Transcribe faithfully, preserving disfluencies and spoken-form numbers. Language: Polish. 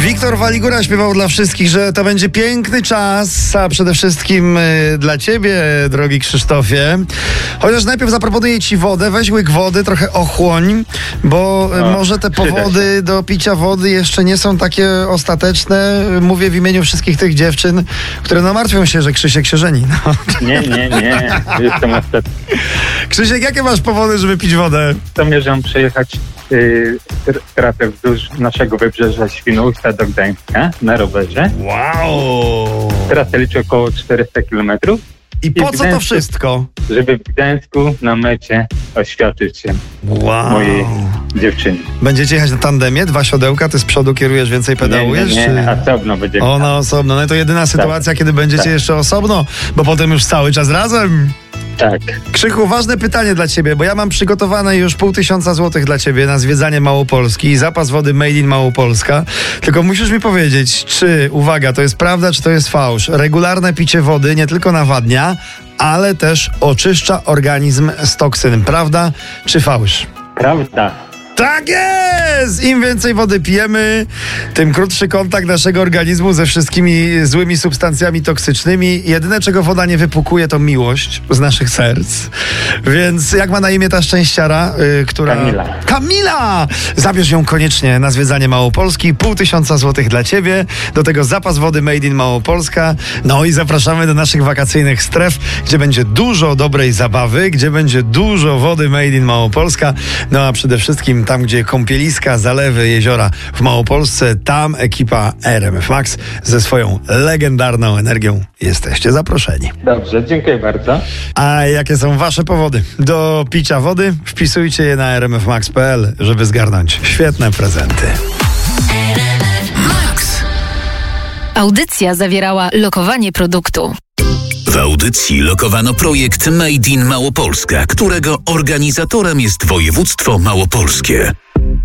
Wiktor Waligura śpiewał dla wszystkich, że to będzie piękny czas, a przede wszystkim y, dla ciebie, drogi Krzysztofie. Chociaż najpierw zaproponuję ci wodę, weź łyk wody, trochę ochłoń, bo y, No, może te powody do picia wody jeszcze nie są takie ostateczne. Mówię w imieniu wszystkich tych dziewczyn, które no martwią się, że Krzysiek się żeni. No. Nie, nie, nie. Jestem ostatni. Krzysiek, jakie masz powody, żeby pić wodę? Zamierzam przejechać yy, trasę wzdłuż naszego wybrzeża Świnoujścia do Gdańska na rowerze. Wow! Trasę liczy około czterysta kilometrów. I po co to wszystko? Żeby w Gdańsku na mecie oświadczyć się Wow. mojej dziewczynie. Będziecie jechać na tandemie? Dwa siodełka, ty z przodu kierujesz, więcej pedałujesz? Nie, nie, nie. Czy... Osobno będzie. Ona osobno. No i to jedyna sytuacja, kiedy będziecie tak. jeszcze osobno, bo potem już cały czas razem. Tak. Krzychu, ważne pytanie dla ciebie, bo ja mam przygotowane już pół tysiąca złotych dla ciebie na zwiedzanie Małopolski i zapas wody Made in Małopolska. Tylko musisz mi powiedzieć, czy, uwaga, to jest prawda, czy to jest fałsz. Regularne picie wody nie tylko nawadnia, ale też oczyszcza organizm z toksyn. Prawda czy fałsz? Prawda. Tak jest! Im więcej wody pijemy, tym krótszy kontakt naszego organizmu ze wszystkimi złymi substancjami toksycznymi. Jedyne, czego woda nie wypukuje, to miłość z naszych serc. Więc jak ma na imię ta szczęściara, yy, która... Kamila. Kamila! Zabierz ją koniecznie na zwiedzanie Małopolski. Pół tysiąca złotych dla ciebie. Do tego zapas wody Made in Małopolska. No i zapraszamy do naszych wakacyjnych stref, gdzie będzie dużo dobrej zabawy, gdzie będzie dużo wody Made in Małopolska. No a przede wszystkim tam, gdzie kąpieliska, zalewy, jeziora w Małopolsce, tam ekipa R M F Max ze swoją legendarną energią. Jesteście zaproszeni. Dobrze, dziękuję bardzo. A jakie są wasze powody do picia wody? Wpisujcie je na r m f max kropka p l, żeby zgarnąć świetne prezenty. Max. Audycja zawierała lokowanie produktu. W audycji lokowano projekt Made in Małopolska, którego organizatorem jest województwo małopolskie.